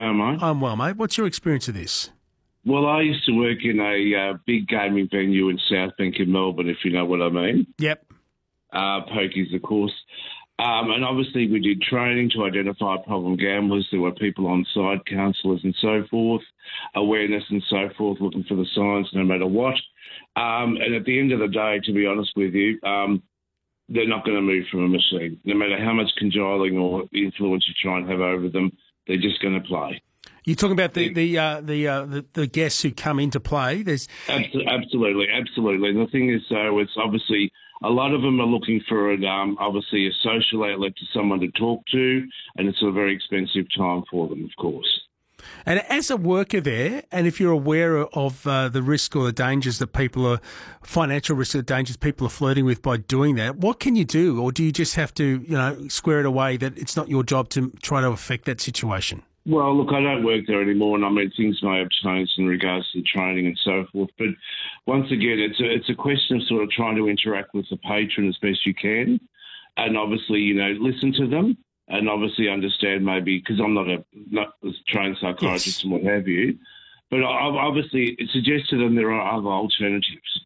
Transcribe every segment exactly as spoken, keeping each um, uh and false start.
How am I? I'm well, mate. What's your experience of this? Well, I used to work in a uh, big gaming venue in South Bank in Melbourne, if you know what I mean. Yep. Uh, pokies, of course. Um, and obviously we did training to identify problem gamblers. There were people on site, counsellors and so forth, awareness and so forth, looking for the signs no matter what. Um, and at the end of the day, to be honest with you, um, they're not going to move from a machine. No matter how much controlling or influence you try and have over them, they're just going to play. You're talking about the the uh, the, uh, the the guests who come into play. There's absolutely, absolutely. And the thing is, though, it's obviously a lot of them are looking for an, um, obviously a social outlet to someone to talk to, and it's a very expensive time for them, of course. And as a worker there, and if you're aware of uh, the risk or the dangers that people are, financial risks or dangers people are flirting with by doing that, what can you do? Or do you just have to, you know, square it away that it's not your job to try to affect that situation? Well, look, I don't work there anymore, and I mean, things may have changed in regards to training and so forth. But once again, it's a, it's a question of sort of trying to interact with the patron as best you can, and obviously, you know, listen to them, and obviously understand maybe, because I'm not a, not a trained psychiatrist yes. and what have you, but I've obviously suggest to them there are other alternatives.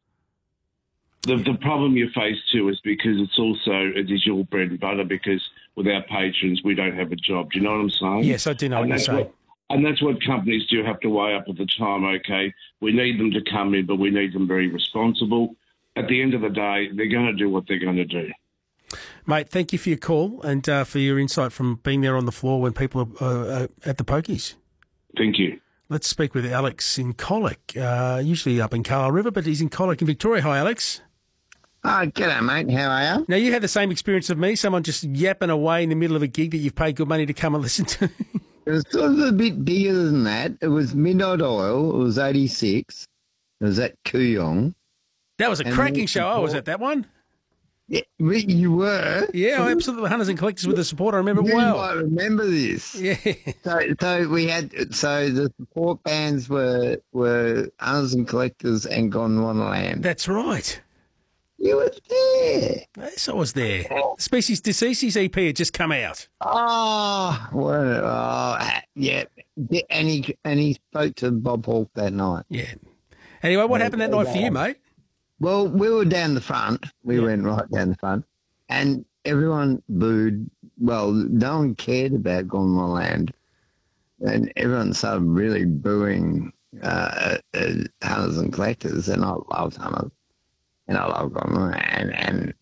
The, the problem you face too is because it's also, it is your bread and butter, because without patrons, we don't have a job. Do you know what I'm saying? Yes, I do know and what you're saying. What, and that's what companies do have to weigh up at the time. Okay, we need them to come in, but we need them very responsible. At the end of the day, they're going to do what they're going to do. Mate, thank you for your call and uh, for your insight from being there on the floor when people are uh, at the pokies. Thank you. Let's speak with Alex in Colac, uh, usually up in Carlisle River, but he's in Colac in Victoria. Hi, Alex. Oh, g'day, mate. How are you? Now, you had the same experience of me, someone just yapping away in the middle of a gig that you've paid good money to come and listen to. It was sort of a bit bigger than that. It was Midnight Oil. It was eighty-six. It was at Kooyong. That was a and cracking show. I was at that one. Yeah, you were? Yeah, absolutely. Hunters and Collectors with the support. I remember you well. You might remember this. Yeah. So, so we had, so the support bands were, were Hunters and Collectors and Gone Wonderland. That's right. You were there. Yes, I was there. Species Deceases E P had just come out. Oh, well, oh, yeah. And he, and he spoke to Bob Hawke that night. Yeah. Anyway, what happened that night for you, mate? Well, we were down the front. We yeah. went right down the front. And everyone booed. Well, no one cared about Gone Wonderland. And everyone started really booing uh, uh, Hunters and Collectors. And I loved Hunters. And I love Gone Wonderland. And,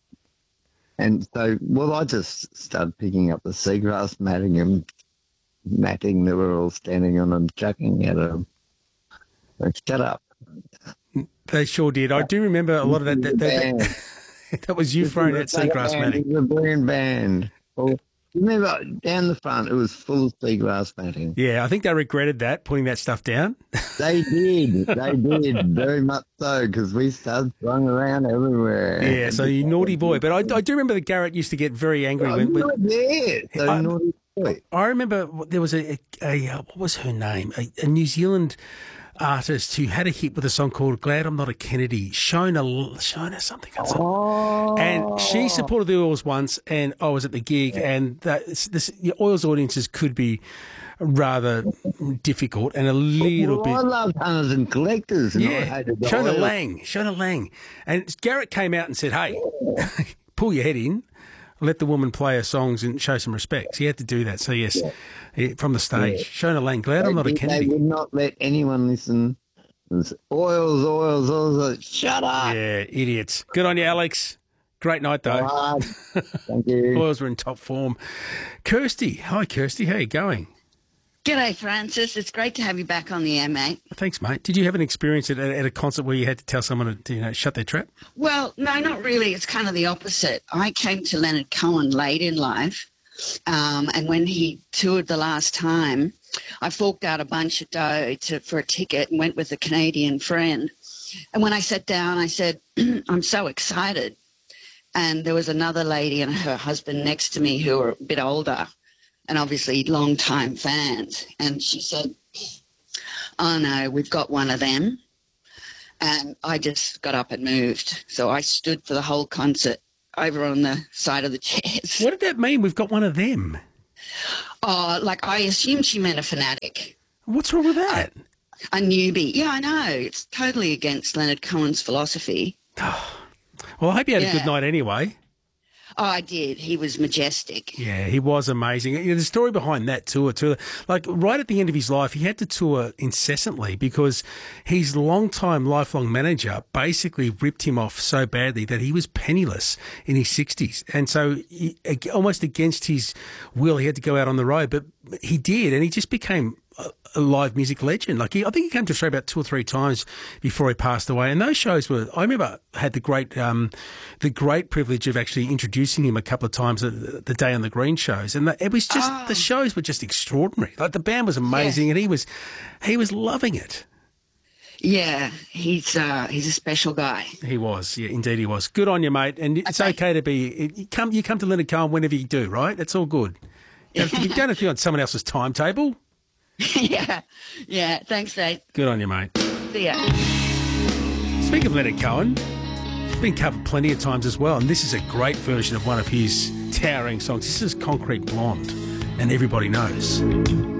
and so, well, I just started picking up the seagrass matting and matting that we were all standing on and chucking at them. Like, shut up. They sure did. I do remember a lot of that. That, that, that, that was you throwing that seagrass matting. It was a brilliant band. Well, remember, down the front, it was full of seagrass matting. Yeah, I think they regretted that, putting that stuff down. They did. They did, very much so, because we started throwing around everywhere. Yeah, so you naughty boy. But I, I do remember that Garrett used to get very angry. Oh, when, when yeah, so I, naughty boy. I remember there was a, a, a what was her name? A, a New Zealand artist who had a hit with a song called Glad I'm Not a Kennedy, Shona, Shona something. Oh. And she supported the Oils once, and I was at the gig, and that, this, the Oils audiences could be rather difficult and a little well, bit... I love Hunters and Collectors. And yeah, I hated the Shona Oils. Lang, Shona Lang. And Garrett came out and said, hey, pull your head in, let the woman play her songs and show some respect. So he had to do that. So, yes, yeah. from the stage. Yeah. Shona Lang, glad they, I'm not a Kennedy. They would not let anyone listen. It was oils, oils, oils. Shut up. Yeah, idiots. Good on you, Alex. Great night, though. Right. Thank you. Oils were in top form. Kirsty. Hi, Kirsty. How you going? G'day, Francis. It's great to have you back on the air, mate. Thanks, mate. Did you have an experience at, at a concert where you had to tell someone to, you know, shut their trap? Well, no, not really. It's kind of the opposite. I came to Leonard Cohen late in life, um, and when he toured the last time, I forked out a bunch of dough to, for a ticket and went with a Canadian friend. And when I sat down, I said, I'm so excited. And there was another lady and her husband next to me who were a bit older, and obviously long-time fans. And she said, oh, no, we've got one of them. And I just got up and moved. So I stood for the whole concert over on the side of the chairs. What did that mean, we've got one of them? Oh, like I assumed she meant a fanatic, What's wrong with that? a newbie. Yeah, I know. It's totally against Leonard Cohen's philosophy. Well, I hope you had a Yeah. good night anyway. Oh, I did. He was majestic. Yeah, he was amazing. You know, the story behind that tour, too, like right at the end of his life, he had to tour incessantly because his long-time, lifelong manager basically ripped him off so badly that he was penniless in his sixties. And so he, almost against his will, he had to go out on the road. But he did, and he just became a, a live music legend. Like he, I think he came to Australia about two or three times before he passed away. And those shows were, I remember I had the great, um, the great privilege of actually introducing him a couple of times at the Day on the Green shows. And the, it was just, Oh. the shows were just extraordinary. Like the band was amazing, Yes. and he was, he was loving it. Yeah, he's uh, he's a special guy. He was, yeah, indeed he was. Good on you, mate. And it's Okay. okay to be, you come, you come to Leonard Cohen whenever you do, right? It's all good. You don't have to be, don't have to be on someone else's timetable. yeah, yeah. Thanks, Nate. Good on you, mate. See ya. Speaking of Leonard Cohen, it's been covered plenty of times as well, and this is a great version of one of his towering songs. This is Concrete Blonde, and Everybody Knows.